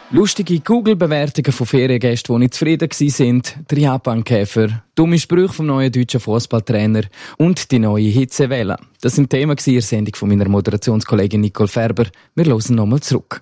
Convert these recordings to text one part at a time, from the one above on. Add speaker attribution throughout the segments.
Speaker 1: Lustige Google-Bewertungen von Feriengästen, die nicht zufrieden waren, der Japan-Käfer, dumme Sprüche vom neuen deutschen Fußballtrainer und die neue Hitzewelle. Das sind Themen in der Sendung von meiner Moderationskollegin Nicole Ferber. Wir hören nochmal zurück.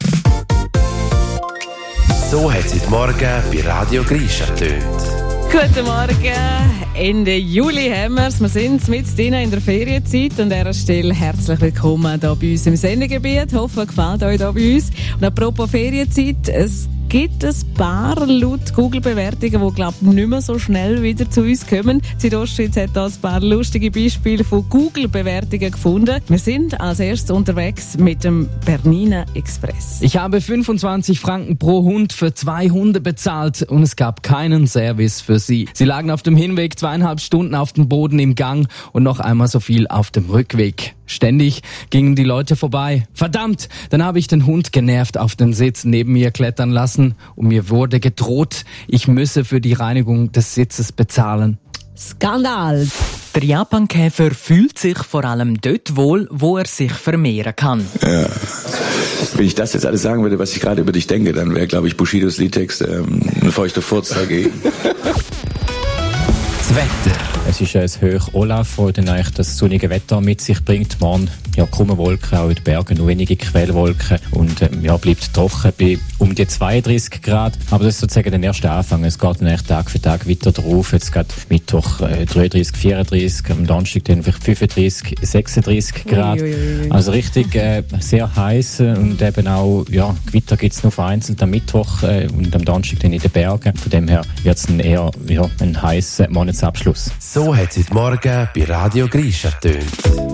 Speaker 2: So hat es heute Morgen bei Radio Grisha getönt.
Speaker 3: Guten Morgen, Ende Juli haben wir es. Wir sind mitten in der Ferienzeit und an dieser Stelle herzlich willkommen hier bei uns im Sendegebiet. Ich hoffe, es gefällt euch hier bei uns. Und apropos Ferienzeit, es gibt ein paar laut Google-Bewertungen, die, glaube ich, nicht mehr so schnell wieder zu uns kommen. Südostschweiz hat da ein paar lustige Beispiele von Google-Bewertungen gefunden. Wir sind als erstes unterwegs mit dem Bernina Express.
Speaker 1: Ich habe 25 Franken pro Hund für 2 Hunde bezahlt und es gab keinen Service für sie. Sie lagen auf dem Hinweg 2,5 Stunden auf dem Boden im Gang und noch einmal so viel auf dem Rückweg. Ständig gingen die Leute vorbei. Verdammt! Dann habe ich den Hund genervt auf den Sitz neben mir klettern lassen und mir wurde gedroht, ich müsse für die Reinigung des Sitzes bezahlen.
Speaker 3: Skandal!
Speaker 4: Der Japankäfer fühlt sich vor allem dort wohl, wo er sich vermehren kann.
Speaker 5: Ja. Wenn ich das jetzt alles sagen würde, was ich gerade über dich denke, dann wäre, glaube ich, Bushidos Liedtext ein feuchter Furz dagegen.
Speaker 2: Das Wetter.
Speaker 6: Es ist ein Hoch Olaf, das dann eigentlich das sonnige Wetter mit sich bringt. Morgen kaum Wolken, auch in den Bergen nur wenige Quellwolken und bleibt trocken bei um die 32 Grad. Aber das ist sozusagen der erste Anfang. Es geht dann Tag für Tag weiter drauf. Jetzt geht Mittwoch 33, 34, am Donnerstag dann vielleicht 35, 36 Grad. Also richtig sehr heiß und eben auch Gewitter gibt es nur vereinzelt am Mittwoch und am Donnerstag dann in den Bergen. Von dem her wird es dann eher ein heißer Monatsabschluss.
Speaker 2: So hat es heute Morgen bei Radio Grisha getönt.